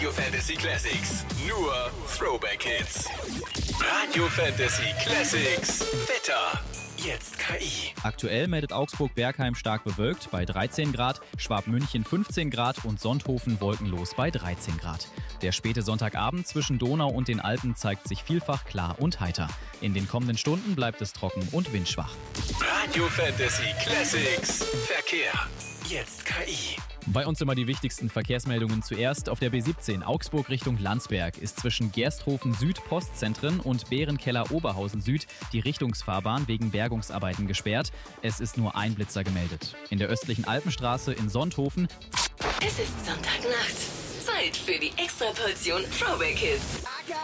Radio Fantasy Classics. Nur Throwback Hits. Radio Fantasy Classics. Wetter. Jetzt KI. Aktuell meldet Augsburg-Bergheim stark bewölkt bei 13 Grad, Schwabmünchen 15 Grad und Sonthofen wolkenlos bei 13 Grad. Der späte Sonntagabend zwischen Donau und den Alpen zeigt sich vielfach klar und heiter. In den kommenden Stunden bleibt es trocken und windschwach. Radio Fantasy Classics. Verkehr. Jetzt KI. Bei uns immer die wichtigsten Verkehrsmeldungen zuerst. Auf der B17 Augsburg Richtung Landsberg ist zwischen Gersthofen Süd Postzentren und Bärenkeller Oberhausen Süd die Richtungsfahrbahn wegen Bergungsarbeiten gesperrt. Es ist nur ein Blitzer gemeldet. In der östlichen Alpenstraße in Sonthofen. Es ist Sonntagnacht. Zeit für die Extraportion Throwback Hits.